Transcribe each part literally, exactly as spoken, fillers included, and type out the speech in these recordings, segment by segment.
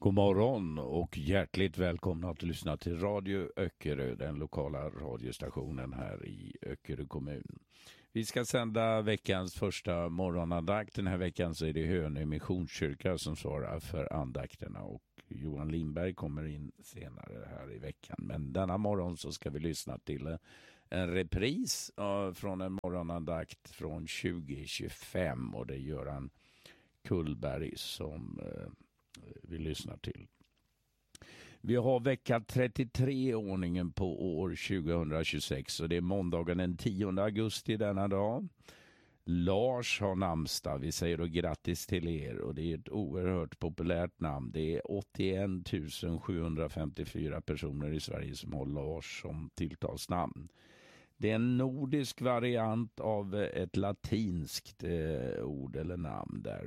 God morgon och hjärtligt välkomna att lyssna till Radio Öckerö, den lokala radiostationen här i Öckerö kommun. Vi ska sända veckans första morgonandakt. Den här veckan så är det Hönö Missionskyrka som svarar för andakterna och Johan Lindberg kommer in senare här i veckan. Men denna morgon så ska vi lyssna till en repris från en morgonandakt från tjugo tjugofem och det är Göran Kullberg som vi lyssnar till. Vi har vecka trettiotre i ordningen på år tjugohundratjugosex och det är måndagen den tionde augusti denna dag. Lars har namnsdag, vi säger då grattis till er och det är ett oerhört populärt namn. Det är åttioen tusen sjuhundrafemtiofyra personer i Sverige som har Lars som tilltalsnamn. Det är en nordisk variant av ett latinskt eh, ord eller namn där.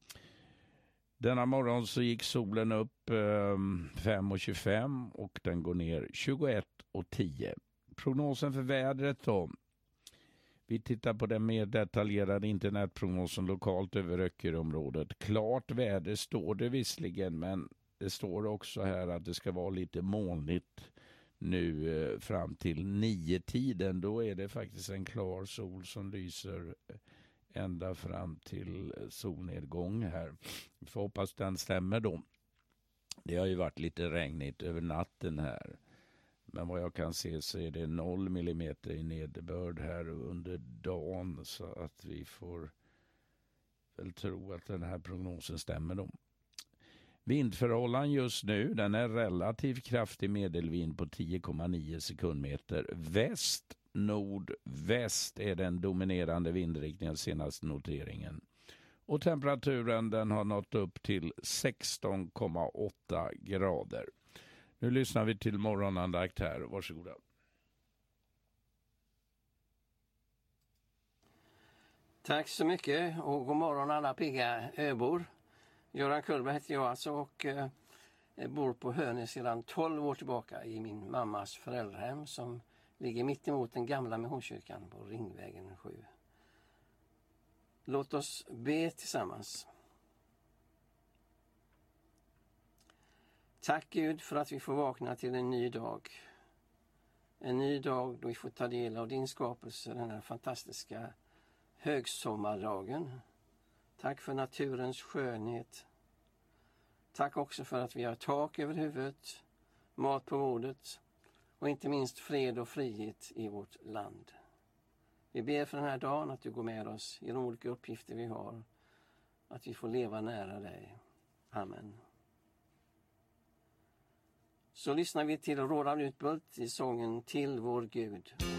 Denna morgon så gick solen upp eh, fem och tjugofem och den går ner tjugoett och tio. Prognosen för vädret då. Vi tittar på den mer detaljerade internetprognosen lokalt över Öckeröområdet. Klart väder står det visserligen, men det står också här att det ska vara lite molnigt nu eh, fram till nio tiden. Då är det faktiskt en klar sol som lyser ända fram till solnedgång här. Vi får hoppas den stämmer då. Det har ju varit lite regnigt över natten här. Men vad jag kan se så är det noll millimeter i nederbörd här under dagen. Så att vi får väl tro att den här prognosen stämmer då. Vindförhållanden just nu, den är relativt kraftig medelvind på tio komma nio sekundmeter. Väst nordväst är den dominerande vindriktningen senaste noteringen. Och temperaturen den har nått upp till sexton komma åtta grader. Nu lyssnar vi till morgonandakt här. Varsågoda. Tack så mycket och god morgon alla pigga öbor. Göran Kullberg heter jag alltså och eh, bor på Hönö sedan tolv år tillbaka i min mammas föräldrahem som ligger mitt emot den gamla missionskyrkan på Ringvägen sju. Låt oss be tillsammans. Tack Gud för att vi får vakna till en ny dag. En ny dag då vi får ta del av din skapelse den här fantastiska högsommardagen. Tack för naturens skönhet. Tack också för att vi har tak över huvudet, mat på bordet och inte minst fred och frihet i vårt land. Vi ber för den här dagen att du går med oss i de olika uppgifter vi har. Att vi får leva nära dig. Amen. Så lyssnar vi till Roland Utbult i sången Till vår Gud.